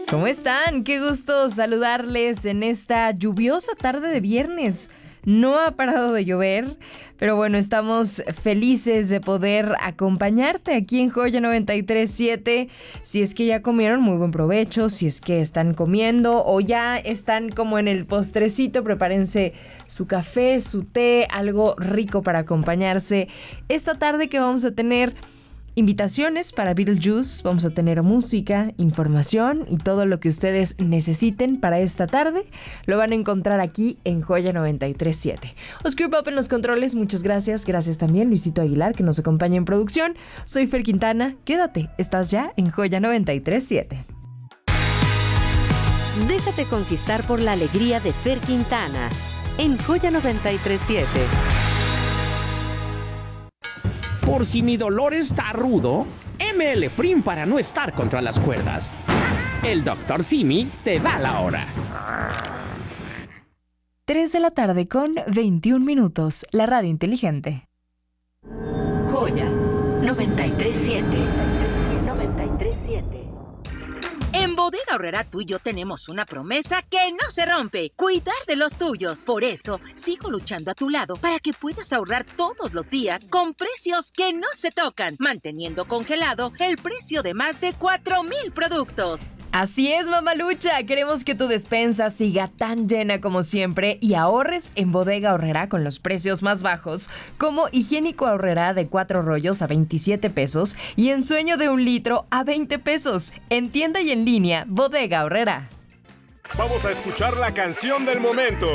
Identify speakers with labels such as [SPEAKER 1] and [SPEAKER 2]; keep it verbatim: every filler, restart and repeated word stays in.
[SPEAKER 1] ¿Cómo están? Qué gusto saludarles en esta lluviosa tarde de viernes. No ha parado de llover, pero bueno, estamos felices de poder acompañarte aquí en Joya noventa y tres punto siete. Si es que ya comieron, muy buen provecho. Si es que están comiendo o ya están como en el postrecito, prepárense su café, su té, algo rico para acompañarse. Esta tarde que vamos a tener invitaciones para Beetlejuice, vamos a tener música, información y todo lo que ustedes necesiten para esta tarde lo van a encontrar aquí en Joya noventa y tres punto siete. Oscar Pop en los controles, muchas gracias. Gracias también Luisito Aguilar que nos acompaña en producción. Soy Fer Quintana, quédate, estás ya en Joya noventa y tres punto siete.
[SPEAKER 2] Déjate conquistar por la alegría de Fer Quintana en Joya noventa y tres punto siete.
[SPEAKER 3] Por si mi dolor está rudo, M L Prim para no estar contra las cuerdas. El doctor Simi te da la hora.
[SPEAKER 1] tres de la tarde con veintiún minutos, la radio inteligente.
[SPEAKER 2] Joya noventa y tres punto siete. noventa y tres punto siete.
[SPEAKER 4] En Bodega Aurrerá tú y yo tenemos una promesa que no se rompe: cuidar de los tuyos. Por eso, sigo luchando a tu lado para que puedas ahorrar todos los días con precios que no se tocan, manteniendo congelado el precio de más de cuatro mil productos.
[SPEAKER 1] Así es, mamalucha. Queremos que tu despensa siga tan llena como siempre y ahorres en Bodega Aurrerá con los precios más bajos, como higiénico Aurrerá de cuatro rollos a veintisiete pesos y ensueño de un litro a veinte pesos. En tienda y en línea, Bodega Aurrerá.
[SPEAKER 5] Vamos a escuchar la canción del momento.